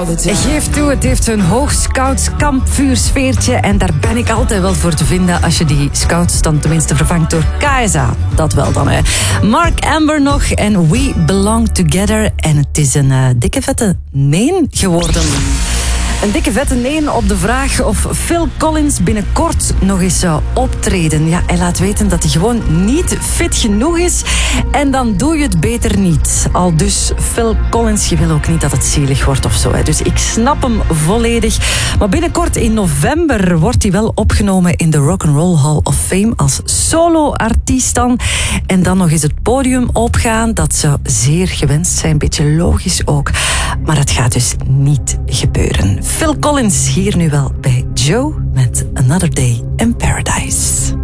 Geef toe, het heeft een hoog scouts kampvuursfeertje en daar ben ik altijd wel voor te vinden als je die scouts dan tenminste vervangt door KSA. Dat wel dan, hè. Mark Amber nog en We Belong Together en het is een dikke vette nee geworden. Een dikke vette nee op de vraag of Phil Collins binnenkort nog eens zou optreden. Ja, hij laat weten dat hij gewoon niet fit genoeg is. En dan doe je het beter niet. Al dus Phil Collins, je wil ook niet dat het zielig wordt of zo. Hè. Dus ik snap hem volledig. Maar binnenkort in november wordt hij wel opgenomen in de Rock'n'Roll Hall of Fame als solo-artiest dan. En dan nog eens het podium opgaan. Dat zou zeer gewenst zijn. Beetje logisch ook. Maar het gaat dus niet gebeuren. Phil Collins hier nu wel bij Joe met Another Day in Paradise.